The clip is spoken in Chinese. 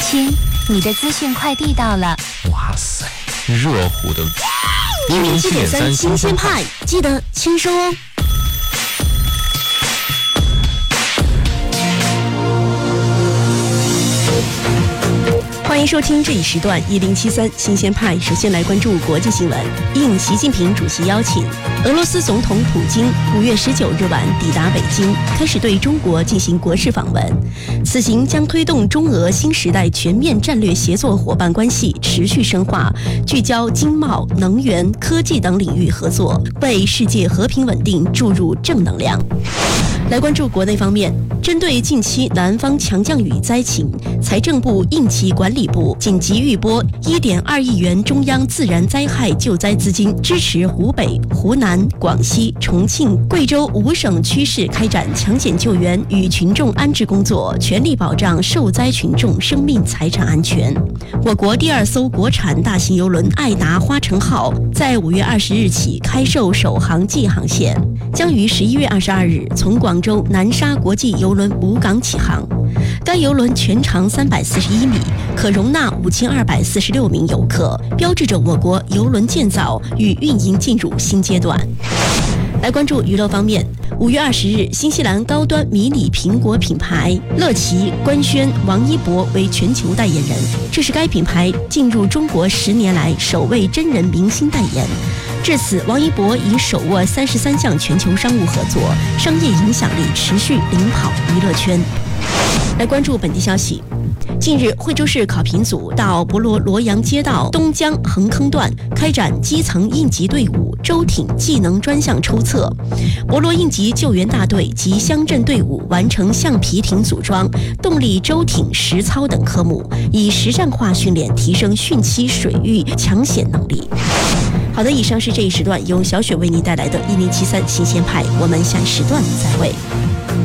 亲，你的资讯快递到了。 哇塞，热乎的107.3 新鲜派，记得签收哦。欢迎收听这一时段1073新鲜派。首先来关注国际新闻。应习近平主席邀请，俄罗斯总统普京5月19日晚抵达北京，开始对中国进行国事访问。此行将推动中俄新时代全面战略协作伙伴关系持续深化，聚焦经贸、能源、科技等领域合作，为世界和平稳定注入正能量。来关注国内方面，针对近期南方强降雨灾情，财政部应急管理部紧急预拨1.2亿元中央自然灾害救灾资金，支持湖北、湖南、广西、重庆、贵州5省区市开展抢险救援与群众安置工作，全力保障受灾群众生命财产安全。我国第2艘国产大型邮轮爱达花城号在5月20日起开售首航季航线，将于11月22日从广州南沙国际邮轮母港起航。该邮轮全长341米，可容纳5246名游客，标志着我国邮轮建造与运营进入新阶段。来关注娱乐方面，5月20日，新西兰高端迷你苹果品牌乐奇官宣王一博为全球代言人，这是该品牌进入中国10年来首位真人明星代言。至此，王一博已手握33项全球商务合作，商业影响力持续领跑娱乐圈。来关注本地消息。近日，惠州市考评组到博罗罗阳街道东江横坑段开展基层应急队伍舟艇技能专项抽测，博罗应急救援大队及乡镇队伍完成橡皮艇组装、动力舟艇实操等科目，以实战化训练提升汛期水域抢险能力。好的，以上是这一时段由小雪为您带来的1073新鲜派，我们下一时段再会。